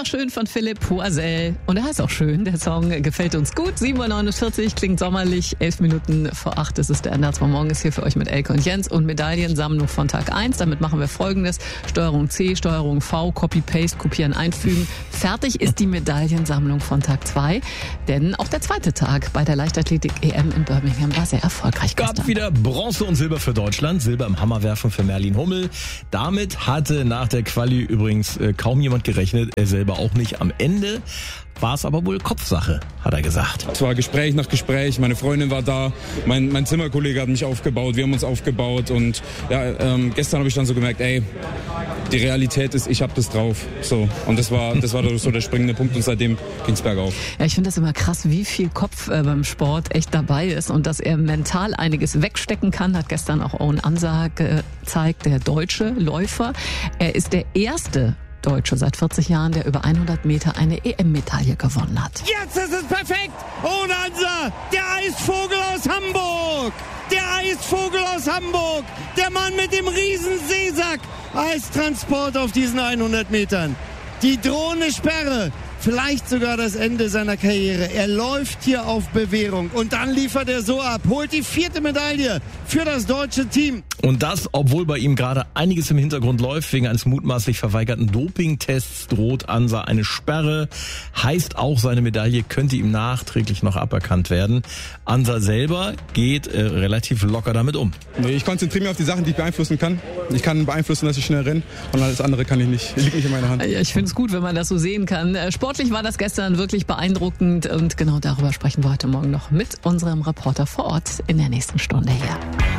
Wunderschön von Philipp Poisel. Und er heißt auch schön. Der Song gefällt uns gut. 7.49 Uhr, klingt sommerlich. 11 Minuten vor 8 ist es der Endertsmann. Morgen ist hier für euch mit Elke und Jens. Und Medaillensammlung von Tag 1. Damit machen wir Folgendes. Steuerung C, Steuerung V, Copy-Paste, kopieren, einfügen. Fertig ist die Medaillensammlung von Tag 2. Denn auch der zweite Tag bei der Leichtathletik-EM in Birmingham war sehr erfolgreich gestern. Gab wieder Bronze und Silber für Deutschland. Silber im Hammerwerfen für Merlin Hummel. Damit hatte nach der Quali übrigens kaum jemand gerechnet. Er selber auch nicht. Am Ende war es aber wohl Kopfsache, hat er gesagt. Es war Gespräch nach Gespräch, meine Freundin war da, mein Zimmerkollege hat mich aufgebaut, wir haben uns aufgebaut und ja, gestern habe ich dann so gemerkt, die Realität ist, ich habe das drauf. So, und das war so der springende Punkt und seitdem ging's bergauf. Ja, ich finde das immer krass, wie viel Kopf beim Sport echt dabei ist und dass er mental einiges wegstecken kann, hat gestern auch Owen Ansa gezeigt, der deutsche Läufer. Er ist der erste Deutsche seit 40 Jahren, der über 100 Meter eine EM-Medaille gewonnen hat. Jetzt ist es perfekt! Owen Ansa, der Eisvogel aus Hamburg! Der Eisvogel aus Hamburg! Der Mann mit dem riesen Seesack! Eistransport auf diesen 100 Metern. Die drohende Sperre. Vielleicht sogar das Ende seiner Karriere. Er läuft hier auf Bewährung und dann liefert er so ab. Holt die 4. Medaille für das deutsche Team. Und das, obwohl bei ihm gerade einiges im Hintergrund läuft. Wegen eines mutmaßlich verweigerten Dopingtests droht Ansa eine Sperre. Heißt auch, seine Medaille könnte ihm nachträglich noch aberkannt werden. Ansa selber geht relativ locker damit um. Nee, ich konzentriere mich auf die Sachen, die ich beeinflussen kann. Ich kann beeinflussen, dass ich schnell renne und alles andere kann ich nicht. Liegt nicht in meiner Hand. Ja, ich finde es gut, wenn man das so sehen kann. Sportlich war das gestern wirklich beeindruckend und genau darüber sprechen wir heute Morgen noch mit unserem Reporter vor Ort in der nächsten Stunde hier.